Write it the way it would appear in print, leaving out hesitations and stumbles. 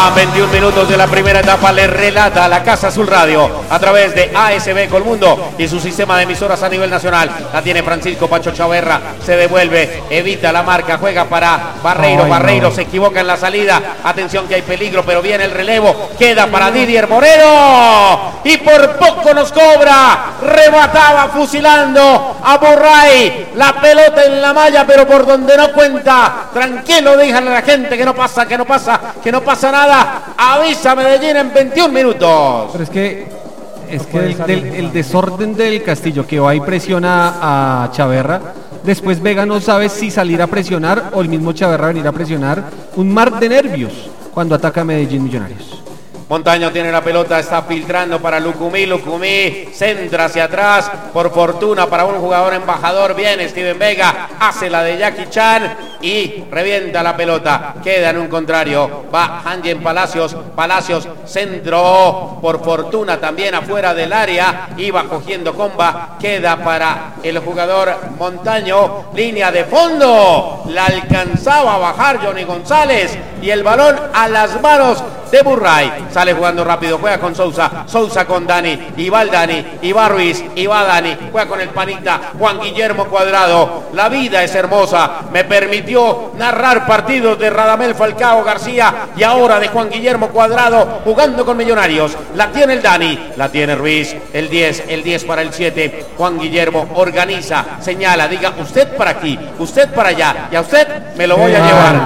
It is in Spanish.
21 minutos de la primera etapa le relata la Casa Azul Radio a través de ASB Colmundo y su sistema de emisoras a nivel nacional. La tiene Francisco Pacho Chaverra, se devuelve, evita la marca, juega para Barreiro. Barreiro se equivoca en la salida. Atención que hay peligro, pero viene el relevo. Queda para Didier Moreno y por poco nos cobra. Remataba fusilando a Burray. La pelota en la malla, pero por donde no cuenta. Tranquilo, díganle a la gente que no pasa nada. Avisa Medellín en 21 minutos. Pero es que el desorden del Castillo, que va y presiona a Chaverra. Después Vega no sabe si salir a presionar o el mismo Chaverra venir a presionar. Un mar de nervios cuando ataca a Medellín Millonarios. Montaño tiene la pelota, está filtrando para Lucumí. Lucumí centra hacia atrás. Por fortuna para un jugador embajador. Viene Steven Vega, hace la de Jackie Chan y revienta la pelota. Queda en un contrario. Va Angel Palacios. Palacios centro. Por fortuna también afuera del área. Iba cogiendo comba. Queda para el jugador Montaño. Línea de fondo. La alcanzaba a bajar Johnny González. Y el balón a las manos de Burray. Sale jugando rápido, juega con Sousa. Sousa con Dani. Y va el Dani. Y va Ruiz. Y va Dani. Juega con el panita Juan Guillermo Cuadrado. La vida es hermosa. Me permitió narrar partidos de Radamel Falcao García y ahora de Juan Guillermo Cuadrado jugando con Millonarios. La tiene el Dani. La tiene Ruiz. El 10 para el 7. Juan Guillermo organiza, señala, diga usted para aquí, usted para allá. Y a usted me lo voy a llevar.